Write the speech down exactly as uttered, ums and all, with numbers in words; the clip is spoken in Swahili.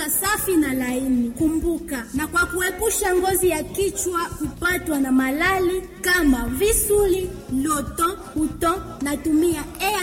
kuiweka safi na laini. Kumbuka, na kwa kuepusha ngozi ya kichwa kupatwa na malali kama visuli, loto, uto, natumia